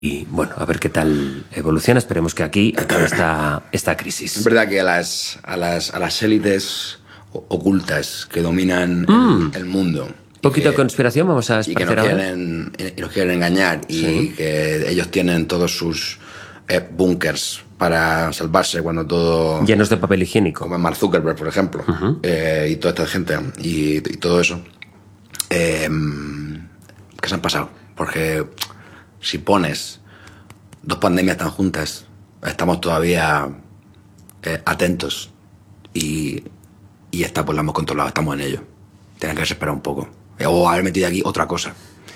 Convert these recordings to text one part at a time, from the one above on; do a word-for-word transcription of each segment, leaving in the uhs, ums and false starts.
Y bueno, a ver qué tal evoluciona. Esperemos que aquí acabe esta, esta crisis. Es verdad que a las, a las, a las élites ocultas que dominan mm. el, el mundo. Un poquito de conspiración, vamos a y que nos quieren, y nos quieren engañar y sí. que ellos tienen todos sus eh, búnkers para salvarse cuando todo... Llenos de papel higiénico. Como Mark Zuckerberg, por ejemplo, uh-huh. eh, y toda esta gente y, y todo eso. Eh, ¿Qué se han pasado? Porque si pones dos pandemias tan juntas, estamos todavía eh, atentos y, y esta pues la hemos controlado, estamos en ello. Tienen que esperar un poco. O haber metido aquí otra cosa.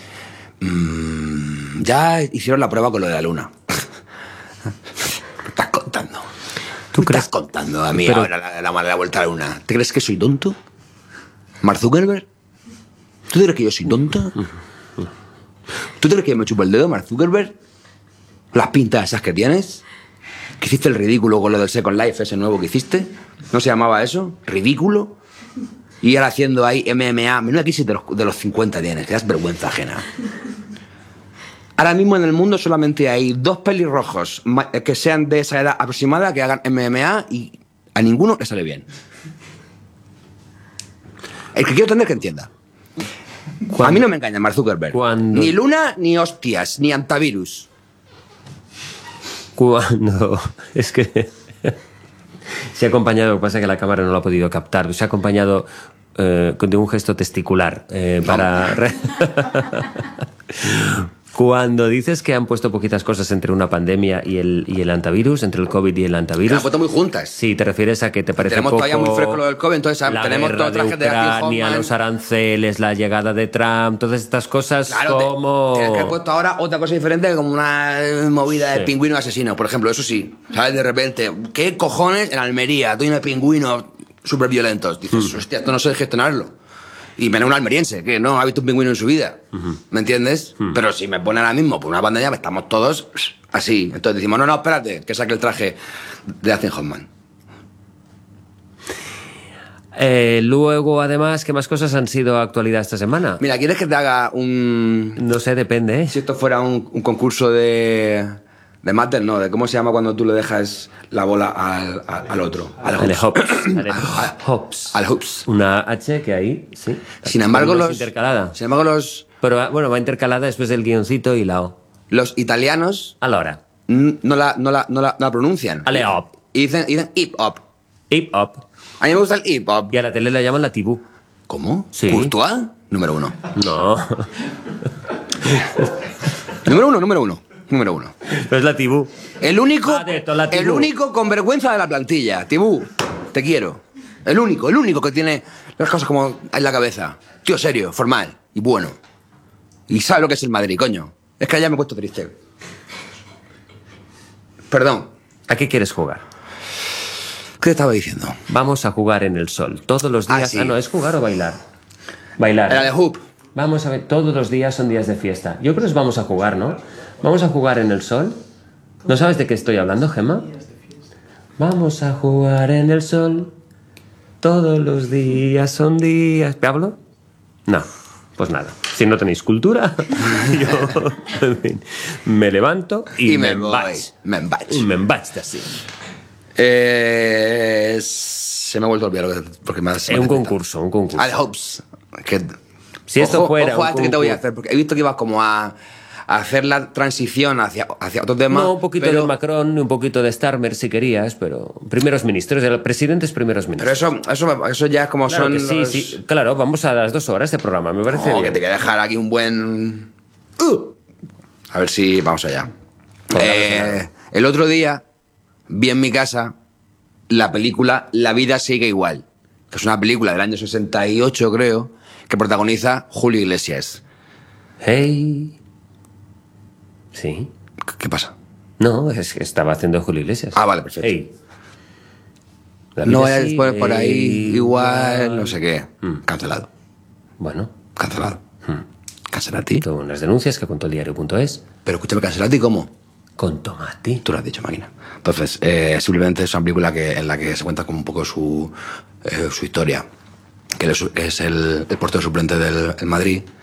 Mm, ya hicieron la prueba con lo de la luna. ¿Qué estás contando? ¿Tú ¿Qué crees? Estás contando a mí Pero... ahora la, la, la vuelta a la luna? ¿Te crees que soy tonto? ¿Mark Zuckerberg? ¿Tú crees que yo soy tonto? ¿Tú crees que yo me chupo el dedo, Mark Zuckerberg? ¿Las pintas esas que tienes? ¿Que hiciste el ridículo con lo del Second Life, ese nuevo que hiciste? ¿No se llamaba eso? ¿Ridículo? Y ahora haciendo ahí M M A. Menuda crisis de los, de los cincuenta tienes. Te das vergüenza ajena. Ahora mismo en el mundo solamente hay dos pelirrojos que sean de esa edad aproximada que hagan M M A y a ninguno le sale bien. El que quiero entender que entienda. ¿Cuándo? A mí no me engaña Mark Zuckerberg. ¿Cuándo? Ni luna, ni hostias, ni antivirus. Cuando... Es que... Se ha acompañado, lo que pasa es que la cámara no lo ha podido captar, se ha acompañado eh, de un gesto testicular eh, no. para... Cuando dices que han puesto poquitas cosas entre una pandemia y el, y el antivirus, entre el COVID y el antivirus... Que las han puesto muy juntas. Sí, te refieres a que te parece tenemos poco... Tenemos todavía muy fresco lo del COVID, entonces la tenemos todo traje de Ucrania, los aranceles, la llegada de Trump, todas estas cosas claro, como... Tienes que haber puesto ahora otra cosa diferente, como una movida sí. de pingüino asesino, por ejemplo, eso sí. ¿Sabes? De repente, ¿qué cojones en Almería? Tú de pingüinos súper violentos. Dices, mm. hostia, esto no sé gestionarlo. Y menos un almeriense, que no ha visto un pingüino en su vida. Uh-huh. ¿Me entiendes? Uh-huh. Pero si me pone ahora mismo por una pandemia, estamos todos así. Entonces decimos, no, no, espérate, que saque el traje de Dustin Hoffman. Eh, luego, además, ¿qué más cosas han sido actualidad esta semana? Mira, ¿quieres que te haga un...? No sé, depende, ¿eh? Si esto fuera un, un concurso de... De Matter, no, de cómo se llama cuando tú le dejas la bola al, al, al otro. Al hoops. Al hoops. Al hoops. Una H que ahí, sí. Sin embargo, los... intercalada. Sin embargo, los... Pero bueno, va intercalada después del guioncito y la O. Los italianos... A la hora. No la, no la, no la, no la pronuncian. Ale hop. Y dicen, dicen hip hop. Hip hop. A mí me gusta el hip hop. Y a la tele la llaman la tibú. ¿Cómo? Sí. ¿Courtois? Número uno. No. número uno, número uno. Número uno. Pero es la Tibú. El único, ah, la tibú. el único con vergüenza de la plantilla. Tibú, te quiero. El único, el único que tiene las cosas como en la cabeza. Tío serio, formal y bueno. Y sabe lo que es el Madrid, coño. Es que ya me he puesto triste. Perdón. ¿A qué quieres jugar? ¿Qué te estaba diciendo? Vamos a jugar en el sol. Todos los días... Ah, sí. ah no, ¿es jugar o bailar? Bailar. Era de hoop. Vamos a ver, todos los días son días de fiesta. Yo creo que vamos a jugar, ¿no? Vamos a jugar en el sol. ¿No sabes de qué estoy hablando, Gemma? Vamos a jugar en el sol. Todos los días son días... ¿Pablo? No, pues nada. Si no tenéis cultura, yo me levanto y, y me, me voy. Vaig. Me vaig. Y me vaig así. Eh, se me ha vuelto a olvidar porque me ha... Es un concurso, un concurso. Ah, de hopes. Que... Si esto ojo, fuera ojo a un este que te voy a hacer, porque he visto que ibas como a, a hacer la transición hacia, hacia otro tema. No, un poquito pero... de Macron, un poquito de Starmer si querías, pero primeros ministros, el presidentes primeros ministros. Pero eso, eso, eso ya es como claro son que sí, los... sí, claro, vamos a las dos horas de programa, me parece oh, bien. Que te voy a dejar aquí un buen... Uh. A ver si vamos allá. Eh, el otro día vi en mi casa la película La vida sigue igual, que es una película del año sesenta y ocho, creo, que protagoniza Julio Iglesias. Hey. Sí. ¿Qué pasa? No, es que estaba haciendo Julio Iglesias. Ah, vale, perfecto. Hey. No vayas después por ahí igual, igual, no sé qué. Mm. Cancelado. Bueno. Cancelado. Mm. Cancelati. Todas unas denuncias que contó el diario punto es. Pero escúchame, Cancelati, ¿cómo? Con Tomati. Tú lo has dicho, máquina. Entonces, eh, simplemente es una película que, en la que se cuenta como un poco su, eh, su historia. Que es el, el portero suplente del el Madrid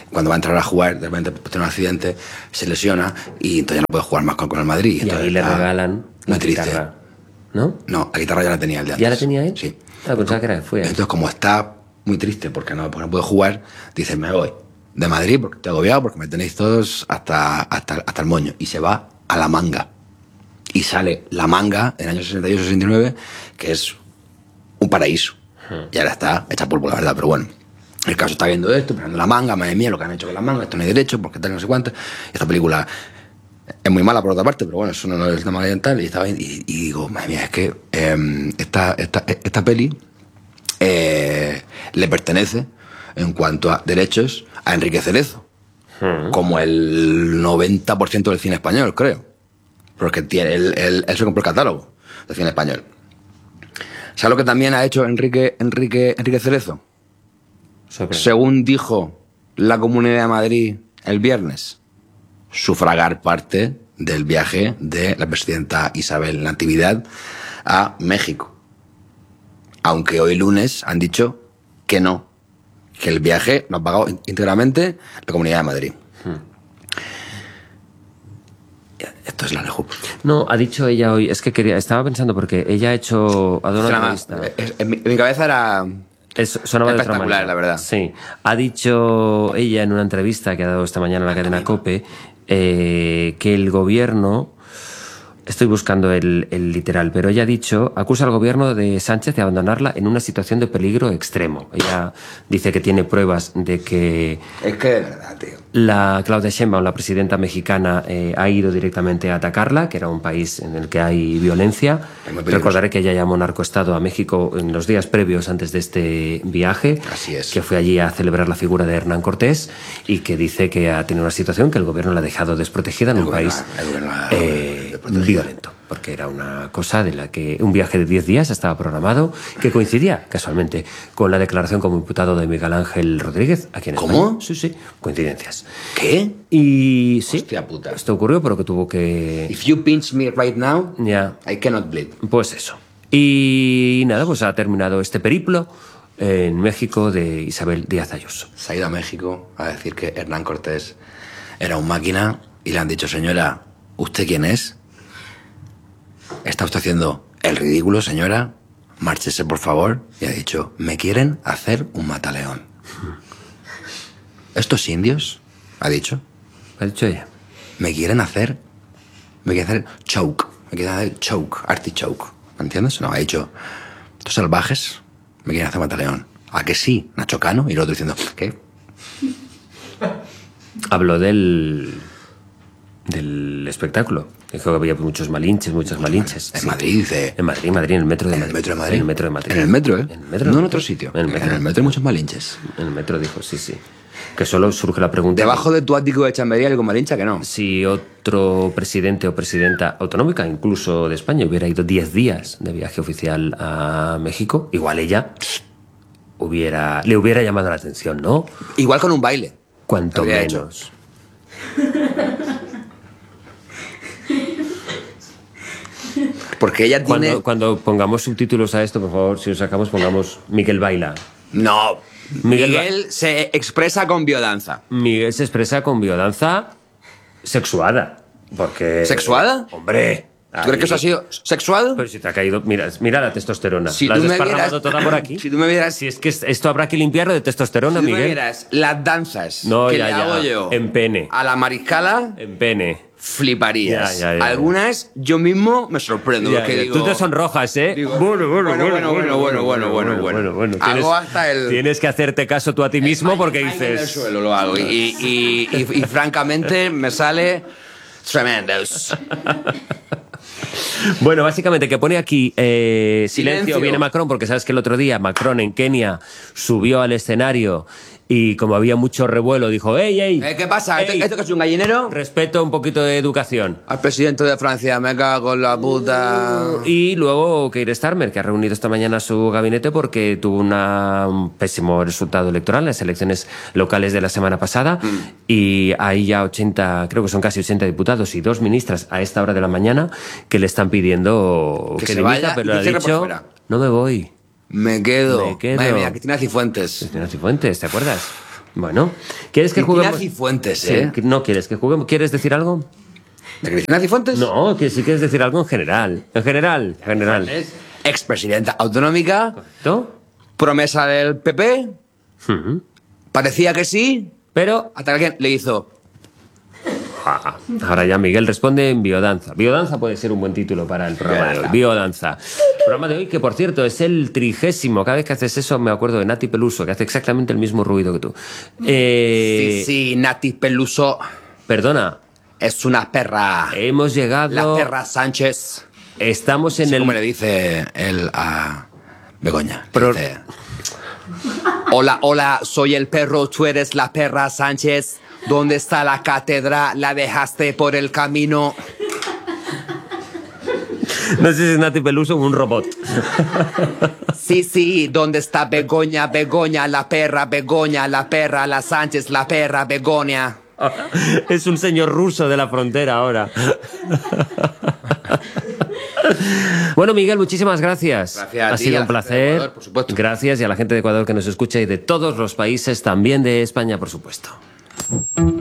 Cuando va a entrar a jugar, de repente tiene un accidente, se lesiona y entonces ya no puede jugar más con, con el Madrid. Y ahí le está, regalan una guitarra, triste. ¿no? No, la guitarra ya la tenía el de antes. ¿Ya la tenía él? Sí. Ah, pensaba que era fue él. Entonces, como está muy triste porque no, porque no puede jugar, dice, me voy de Madrid porque estoy agobiado, porque me tenéis todos hasta, hasta, hasta el moño. Y se va a La Manga. Y sale La Manga en el año sesenta y ocho sesenta y nueve, que es un paraíso. Hmm. Y ahora está hecha polvo, la verdad, pero bueno. El caso está viendo esto, esperando La Manga, madre mía, lo que han hecho con La Manga, esto no hay derecho, porque tal, no sé cuánto. Y esta película es muy mala por otra parte, pero bueno, eso no es el tema ambiental. Y, estaba, y, y digo, madre mía, es que eh, esta, esta, esta peli eh, le pertenece, en cuanto a derechos, a Enrique Cerezo. Hmm. Como el noventa por ciento del cine español, creo. Porque tiene, él, él, él se compró el catálogo del cine español. ¿Sabes lo que también ha hecho Enrique, Enrique, Enrique Cerezo? Sobre. Según dijo la Comunidad de Madrid el viernes, sufragar parte del viaje de la presidenta Isabel Natividad a México. Aunque hoy lunes han dicho que no, que el viaje lo ha pagado íntegramente la Comunidad de Madrid. Hmm. Esto es la Lejup. No, ha dicho ella hoy, es que quería, estaba pensando porque ella ha hecho, ha dado una entrevista. En mi, en mi cabeza era es, sonaba espectacular, la verdad. Sí, ha dicho ella en una entrevista que ha dado esta mañana en la cadena COPE eh, que el gobierno, estoy buscando el, el literal, pero ella ha dicho, acusa al gobierno de Sánchez de abandonarla en una situación de peligro extremo. Ella dice que tiene pruebas de que... Es que de verdad, tío. La Claudia Sheinbaum, la presidenta mexicana, eh, ha ido directamente a atacarla, que era un país en el que hay violencia. Recordaré que ella llamó narcoestado a México en los días previos antes de este viaje. Así es. Que fue allí a celebrar la figura de Hernán Cortés y que dice que ha tenido una situación que el gobierno la ha dejado desprotegida en el un gobierno, país eh, violento. Porque era una cosa de la que un viaje de diez días estaba programado, que coincidía casualmente con la declaración como imputado de Miguel Ángel Rodríguez aquí en España. ¿Cómo? Sí, sí, coincidencias. ¿Qué? Y sí, hostia puta. Esto ocurrió pero que tuvo que... If you pinch me right now, yeah. I cannot bleed. Pues eso. Y nada, pues ha terminado este periplo en México de Isabel Díaz Ayuso. Se ha ido a México a decir que Hernán Cortés era un máquina y le han dicho, señora, ¿usted quién es? ¿Está usted haciendo el ridículo, señora? Márchese, por favor. Y ha dicho, me quieren hacer un mataleón. ¿Estos indios? Ha dicho. Ha dicho ella. Me quieren hacer... Me quieren hacer choke. Me quieren hacer choke, artichoke. ¿Me entiendes? No, ha dicho, estos salvajes me quieren hacer mataleón. ¿A que sí, Nacho Cano? Y el otro diciendo, ¿qué? Habló del... del espectáculo. Dijo que había muchos malinches, muchas malinches. En sí. Madrid, dice... En Madrid, Madrid, en el metro de en Madrid. El metro de Madrid. En el metro de Madrid. En el metro, ¿eh? En el metro, no en en otro sitio. En el metro. En el metro hay muchos malinches. En el metro dijo, sí, sí. Que solo surge la pregunta... Debajo de tu ático de chambería algo malincha que no. Si otro presidente o presidenta autonómica, incluso de España, hubiera ido diez días de viaje oficial a México, igual ella hubiera, le hubiera llamado la atención, ¿no? Igual con un baile. Cuanto menos. Porque ella tiene... Cuando, cuando pongamos subtítulos a esto, por favor, si os sacamos, pongamos Miguel baila. No. Miguel, Miguel se expresa con biodanza. Miguel se expresa con biodanza sexuada. Porque... ¿Sexuada? Hombre... ¿Tú crees que eso ha sido sexuado? Pero si te ha caído... Mira, mira la testosterona. Si la has tú me desparramado vieras, toda por aquí. Si tú me vieras... Si es que esto habrá que limpiarlo de testosterona, si tú Miguel. me vieras las danzas no, que ya, le ya. hago yo... En pene. A la mariscala... En pene. Fliparías. Ya, ya, ya, Algunas yo mismo me sorprendo. Ya, porque ya. digo, Tú te sonrojas, ¿eh? Digo, bueno, bueno, bueno, bueno, bueno, bueno, bueno, bueno, bueno. bueno. Hago Tienes, hasta el... Tienes que hacerte caso tú a ti mismo porque en dices... el suelo lo hago. Y, y, y, y, y francamente me sale... Tremendos. Bueno, básicamente que pone aquí eh, silencio, Silencio. Viene Macron, porque sabes que el otro día Macron en Kenia subió al escenario y como había mucho revuelo dijo, ¡ey, ey! Eh, ¿Qué pasa? Ey, ¿Esto, ¿Esto que es un gallinero? Respeto, un poquito de educación. Al presidente de Francia, me cago en la puta. Y luego Keir Starmer, que ha reunido esta mañana su gabinete porque tuvo una, un pésimo resultado electoral en las elecciones locales de la semana pasada mm. y hay ya ochenta, creo que son casi ochenta diputados y dos ministras a esta hora de la mañana que le están pidiendo que, que se dimita, vaya pero y le ha cierre dicho, por fuera. No me voy. Me quedo. Me quedo. Madre mía, Cristina Cifuentes. Cristina Cifuentes, ¿te acuerdas? Bueno, ¿quieres que Cristina juguemos? Cifuentes, Sí, ¿eh? no quieres que juguemos. ¿Quieres decir algo? ¿De Cristina Cifuentes? No, que si quieres decir algo en general. En general, en general. Expresidenta autonómica, ¿No? promesa del P P, Ujú. parecía que sí, Pero hasta que alguien le hizo... ah, ahora ya Miguel responde en biodanza. Biodanza puede ser un buen título para el programa de hoy. Biodanza. El programa de hoy, que por cierto es el trigésimo. Cada vez que haces eso me acuerdo de Nati Peluso, que hace exactamente el mismo ruido que tú. Eh, Sí, sí, Nati Peluso Perdona, es una perra. hemos llegado... La perra Sánchez. Estamos en Sí, el... como le dice él a Begoña. Le Pero- dice, hola, hola, soy el perro, tú eres la perra Sánchez. ¿Dónde está la cátedra? ¿La dejaste por el camino? No sé si es Nati Peluso o un robot. Sí, sí, ¿dónde está Begoña? Begoña, la perra, Begoña, la perra, la Sánchez, la perra, Begoña. Es un señor ruso de la frontera ahora. Bueno, Miguel, muchísimas gracias. Gracias a Ha ti, sido a un la gente de placer. Ecuador, por supuesto. Gracias y a la gente de Ecuador que nos escucha y de todos los países, también de España, por supuesto.